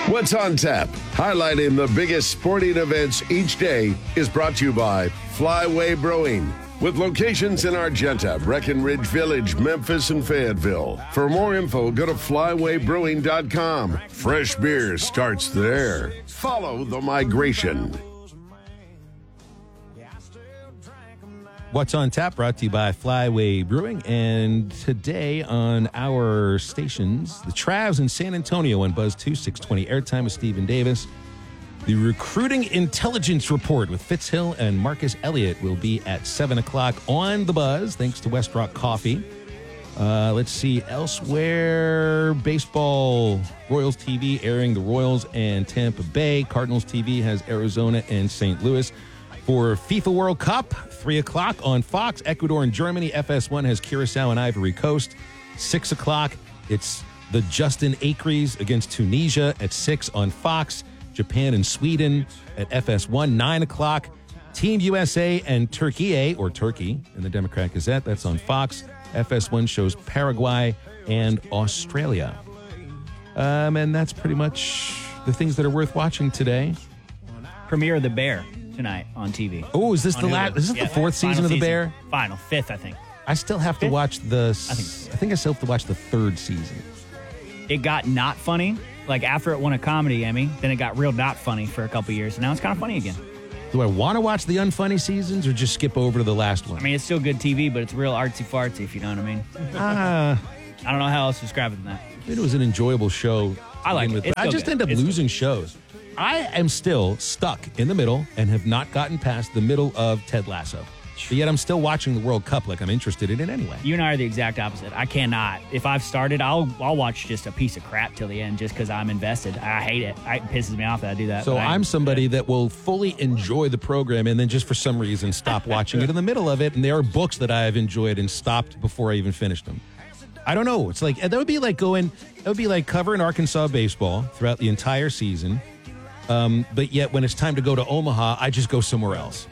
What's on Tap, highlighting the biggest sporting events each day, is brought to you by Flyway Brewing, with locations in Argenta, Breckenridge Village, Memphis, and Fayetteville. For more info, go to flywaybrewing.com. Fresh beer starts there. Follow the migration. What's on Tap, brought to you by Flyway Brewing. And today on our stations, the Travs in San Antonio on Buzz 2, 620 airtime with Stephen Davis. The Recruiting Intelligence Report with Fitz Hill and Marcus Elliott will be at 7 o'clock on the Buzz, thanks to West Rock Coffee. Let's see, elsewhere, baseball, Royals TV airing the Royals and Tampa Bay. Cardinals TV has Arizona and St. Louis. For FIFA World Cup, 3 o'clock on Fox, Ecuador and Germany. FS1 has Curacao and Ivory Coast. 6 o'clock, it's the Justin Acres against Tunisia at 6 on Fox. Japan and Sweden at FS1. 9 o'clock, Team USA and Turkey, or Turkey, in the Democrat Gazette. That's on Fox. FS1 shows Paraguay and Australia. And that's pretty much the things that are worth watching today. Premiere of The Bear tonight on TV. Oh, is this the last? Is this the fourth season of The Bear? Final, fifth, I think. I still have to watch the. I think I still have to watch the third season. It got not funny. Like after it won a comedy Emmy, then it got real not funny for a couple years, and now it's kind of funny again. Do I want to watch the unfunny seasons or just skip over to the last one? I mean, it's still good TV, but it's real artsy-fartsy, if you know what I mean. I don't know how else to describe it than that. It was an enjoyable show. I like it. I just end up losing shows. I am still stuck in the middle and have not gotten past the middle of Ted Lasso. But yet I'm still watching the World Cup like I'm interested in it anyway. You and I are the exact opposite. I cannot. If I've started, I'll watch just a piece of crap till the end just because I'm invested. I hate it. It pisses me off that I do that. So I'm somebody that will fully enjoy the program and then just for some reason stop watching it in the middle of it. And there are books that I have enjoyed and stopped before I even finished them. I don't know. It's like, that would be like covering Arkansas baseball throughout the entire season. But yet when it's time to go to Omaha, I just go somewhere else.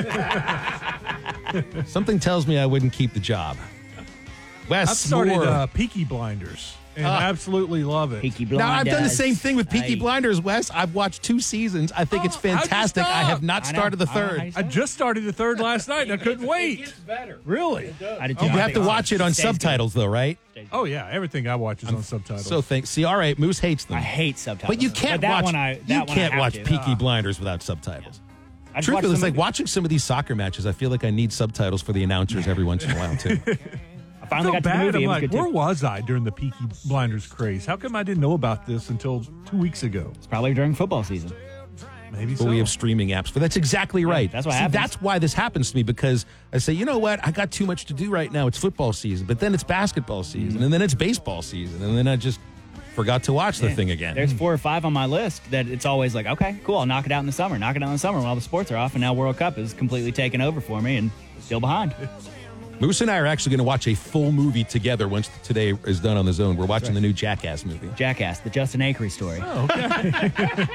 Something tells me I wouldn't keep the job. Wes, I've started Peaky Blinders and absolutely love it. Peaky Blinders. Now, I've done the same thing with Peaky Blinders, Wes. I've watched 2 seasons. I think it's fantastic. I have not started the third. I just started the third last night, and I couldn't wait. It gets better. Really? You have to watch it on subtitles, though, right? Oh, yeah. Everything I watch is on subtitles. So thanks. See, all right, Moose hates them. I hate subtitles. But you can't watch Peaky Blinders without subtitles. Truthfully, it's like watching some of these soccer matches. I feel like I need subtitles for the announcers every once in a while, too. I finally got to the movie. I'm like, where was I during the Peaky Blinders craze? How come I didn't know about this until 2 weeks ago? It's probably during football season. Maybe so. We have streaming apps, but that's exactly right. That's what happens. That's why this happens to me, because I say, you know what? I got too much to do right now. It's football season, but then it's basketball season, and then it's baseball season, and then I just forgot to watch the thing again. There's 4 or 5 on my list that it's always like, okay, cool, I'll knock it out in the summer. Knock it out in the summer when all the sports are off, and now World Cup is completely taken over for me and still behind. Moose and I are actually going to watch a full movie together once today is done on the Zone. We're watching the new Jackass movie. Jackass, the Justin Acre story. Oh, okay.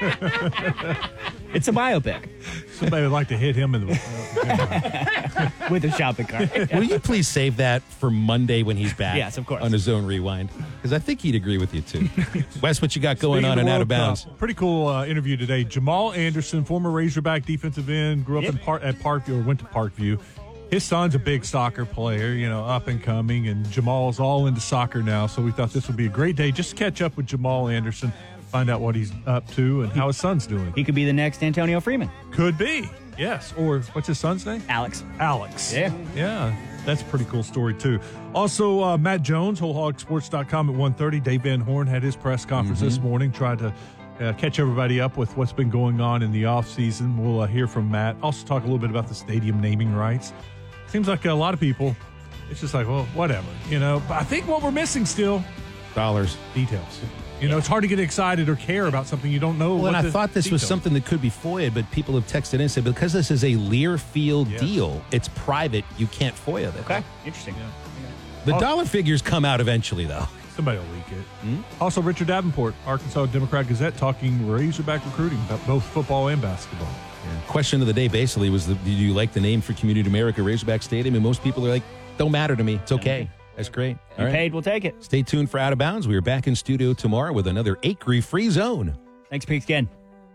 It's a biopic. Somebody would like to hit him in the with a shopping cart. Will you please save that for Monday when he's back? Yes, of course. On the Zone Rewind. Because I think he'd agree with you, too. Wes, what you got going on and Out of Bounds? Pretty cool interview today. Jamal Anderson, former Razorback defensive end, grew up at Parkview, or went to Parkview. His son's a big soccer player, up and coming, and Jamal's all into soccer now. So we thought this would be a great day just to catch up with Jamal Anderson, find out what he's up to and how his son's doing. He could be the next Antonio Freeman. Could be, yes. Or what's his son's name? Alex. Yeah. That's a pretty cool story, too. Also, Matt Jones, WholeHogSports.com at 1:30. Dave Van Horn had his press conference this morning, tried to catch everybody up with what's been going on in the offseason. We'll hear from Matt. Also talk a little bit about the stadium naming rights. Seems like a lot of people, it's just like, well, whatever, But I think what we're missing still, dollars, details. It's hard to get excited or care about something you don't know. Well, and I thought this was something that could be FOIA, but people have texted in and said, because this is a Learfield deal, it's private, you can't FOIA it. Okay, interesting. Yeah. The dollar figures come out eventually, though. Somebody will leak it. Also, Richard Davenport, Arkansas Democrat Gazette, talking Razorback recruiting about both football and basketball. Yeah. Question of the day basically was, do you like the name for Community America Razorback Stadium? And most people are like, don't matter to me. It's okay. That's great. All right. Paid, we'll take it. Stay tuned for Out of Bounds. We are back in studio tomorrow with another Acre Free Zone. Thanks, Pigskin.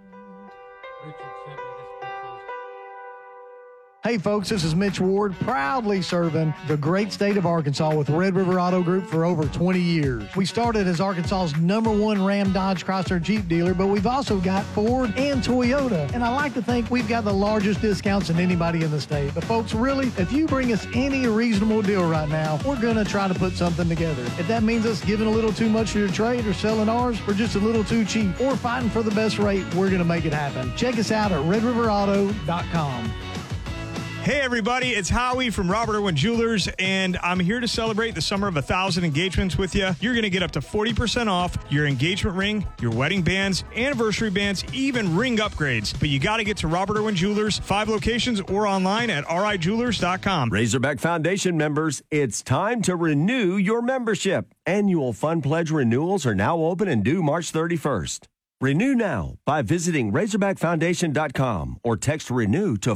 Hey folks, this is Mitch Ward, proudly serving the great state of Arkansas with Red River Auto Group for over 20 years. We started as Arkansas's #1 Ram Dodge Chrysler Jeep dealer, but we've also got Ford and Toyota. And I like to think we've got the largest discounts than anybody in the state. But folks, really, if you bring us any reasonable deal right now, we're going to try to put something together. If that means us giving a little too much for your trade or selling ours for just a little too cheap or fighting for the best rate, we're going to make it happen. Check us out at redriverauto.com. Hey everybody, it's Howie from Robert Irwin Jewelers, and I'm here to celebrate the summer of 1,000 engagements with you. You're going to get up to 40% off your engagement ring, your wedding bands, anniversary bands, even ring upgrades. But you got to get to Robert Irwin Jewelers, 5 locations or online at rijewelers.com. Razorback Foundation members, it's time to renew your membership. Annual Fund Pledge renewals are now open and due March 31st. Renew now by visiting RazorbackFoundation.com or text RENEW to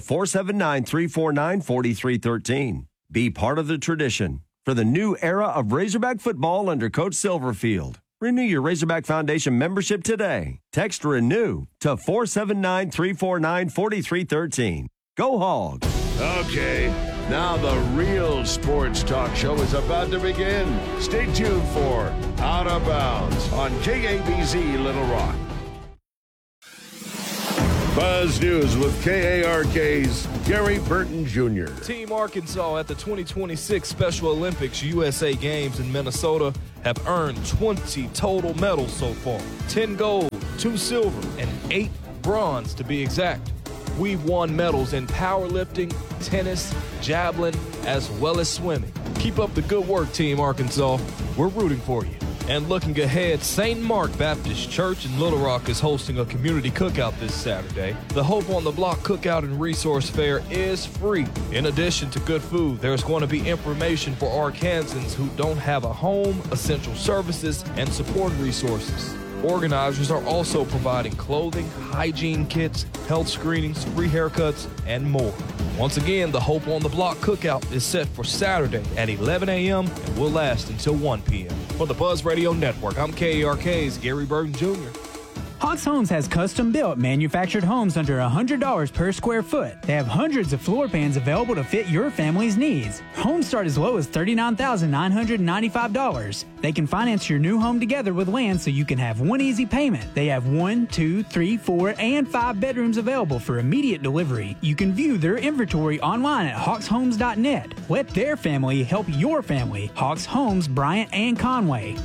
479-349-4313. Be part of the tradition for the new era of Razorback football under Coach Silverfield. Renew your Razorback Foundation membership today. Text RENEW to 479-349-4313. Go Hogs! Okay, now the real sports talk show is about to begin. Stay tuned for Out of Bounds on KABZ Little Rock. Buzz News with KARK's Gary Burton Jr. Team Arkansas at the 2026 Special Olympics USA Games in Minnesota have earned 20 total medals so far. 10 gold, 2 silver, and 8 bronze to be exact. We've won medals in powerlifting, tennis, javelin, as well as swimming. Keep up the good work, Team Arkansas. We're rooting for you. And looking ahead, St. Mark Baptist Church in Little Rock is hosting a community cookout this Saturday. The Hope on the Block Cookout and Resource Fair is free. In addition to good food, there's going to be information for Arkansans who don't have a home, essential services, and support resources. Organizers are also providing clothing, hygiene kits, health screenings, free haircuts, and more. Once again, the Hope on the Block Cookout is set for Saturday at 11 a.m. and will last until 1 p.m. For the Buzz Radio Network, I'm KARK's Gary Burton Jr. Hawks Homes has custom-built, manufactured homes under $100 per square foot. They have hundreds of floor plans available to fit your family's needs. Homes start as low as $39,995. They can finance your new home together with land so you can have one easy payment. They have 1, 2, 3, 4, and 5 bedrooms available for immediate delivery. You can view their inventory online at hawkshomes.net. Let their family help your family. Hawks Homes, Bryant and Conway.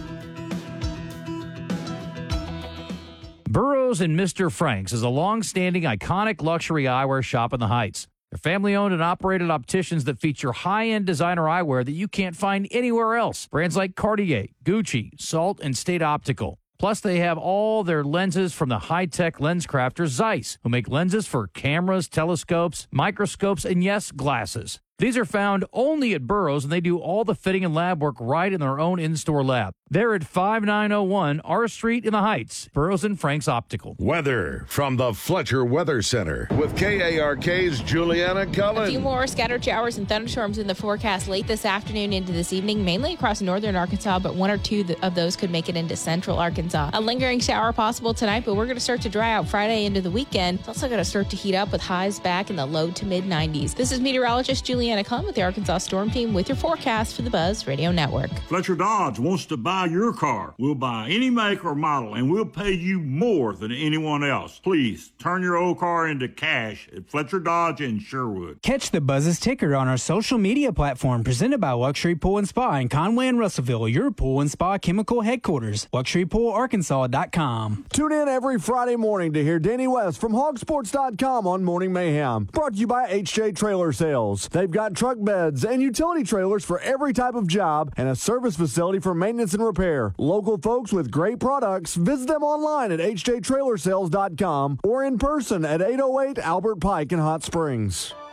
Burroughs and Mr. Frank's is a long-standing, iconic luxury eyewear shop in the Heights. They're family-owned and operated opticians that feature high-end designer eyewear that you can't find anywhere else. Brands like Cartier, Gucci, Salt, and State Optical. Plus, they have all their lenses from the high-tech lens crafter Zeiss, who make lenses for cameras, telescopes, microscopes, and yes, glasses. These are found only at Burroughs, and they do all the fitting and lab work right in their own in-store lab. They're at 5901 R Street in the Heights, Burroughs and Frank's Optical. Weather from the Fletcher Weather Center with KARK's Juliana Cullen. A few more scattered showers and thunderstorms in the forecast late this afternoon into this evening, mainly across northern Arkansas, but 1 or 2 of those could make it into central Arkansas. A lingering shower possible tonight, but we're going to start to dry out Friday into the weekend. It's also going to start to heat up with highs back in the low to mid 90s. This is meteorologist Juliana Cullen with the Arkansas Storm Team with your forecast for the Buzz Radio Network. Fletcher Dodge wants to buy your car. We'll buy any make or model, and we'll pay you more than anyone else. Please turn your old car into cash at Fletcher Dodge in Sherwood. Catch the Buzz's ticker on our social media platform presented by Luxury Pool and Spa in Conway and Russellville, your pool and spa chemical headquarters. LuxuryPoolArkansas.com. Tune in every Friday morning to hear Danny West from Hogsports.com on Morning Mayhem. Brought to you by HJ Trailer Sales. They've got truck beds and utility trailers for every type of job and a service facility for maintenance and repair. Local folks with great products. Visit them online at hjtrailersales.com or in person at 808 Albert Pike in Hot Springs.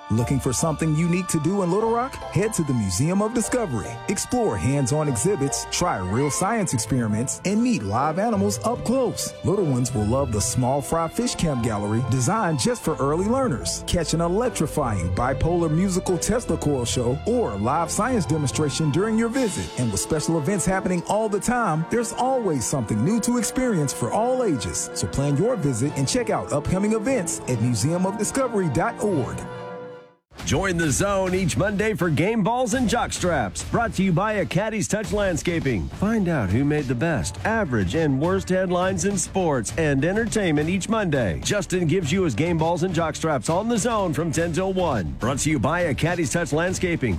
Looking for something unique to do in Little Rock? Head to the Museum of Discovery. Explore hands-on exhibits, try real science experiments, and meet live animals up close. Little ones will love the Small Fry Fish Camp Gallery, designed just for early learners. Catch an electrifying bipolar musical Tesla coil show or a live science demonstration during your visit. And with special events happening all the time, there's always something new to experience for all ages. So plan your visit and check out upcoming events at museumofdiscovery.org. Join the Zone each Monday for Game Balls and Jock Straps, brought to you by a Caddy's Touch Landscaping. Find out who made the best, average, and worst headlines in sports and entertainment each Monday. Justin gives you his Game Balls and Jock Straps on the Zone from 10 till 1. Brought to you by a Caddy's Touch Landscaping,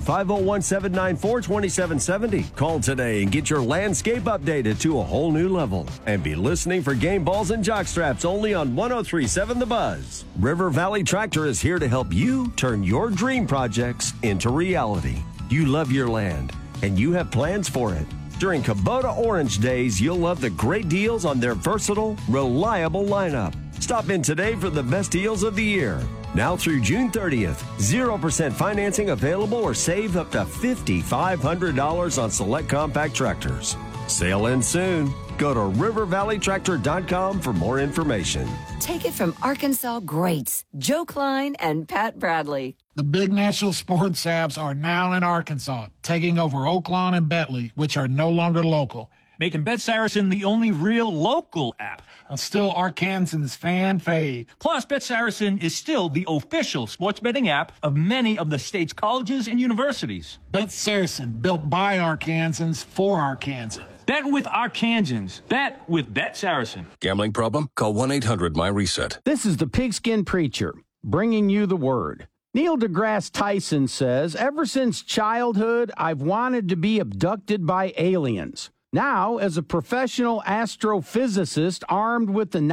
501-794-2770. Call today and get your landscape updated to a whole new level. And be listening for Game Balls and Jock Straps only on 103.7 The Buzz. River Valley Tractor is here to help you turn your dream projects into reality. You love your land, and you have plans for it. During Kubota Orange Days, you'll love the great deals on their versatile, reliable lineup. Stop in today for the best deals of the year. Now through June 30th, 0% financing available or save up to $5,500 on select compact tractors. Sale ends soon. Go to rivervalleytractor.com for more information. Take it from Arkansas greats, Joe Klein and Pat Bradley. The big national sports apps are now in Arkansas, taking over Oaklawn and Bentley, which are no longer local. Making Bet Saracen the only real local app. And still Arkansans fan fave. Plus, Bet Saracen is still the official sports betting app of many of the state's colleges and universities. Bet Saracen, built by Arkansans for Arkansans. Bet with Arkansans. Bet with Bet Saracen. Gambling problem? Call 1-800-MY-RESET. This is the Pigskin Preacher, bringing you the word. Neil deGrasse Tyson says, ever since childhood, I've wanted to be abducted by aliens. Now, as a professional astrophysicist armed with the